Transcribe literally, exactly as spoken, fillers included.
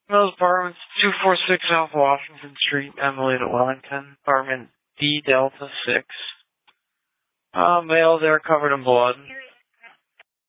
Those apartments, two forty-six South Washington Street, Emily at Wellington, apartment D Delta six. Uh, male there covered in blood.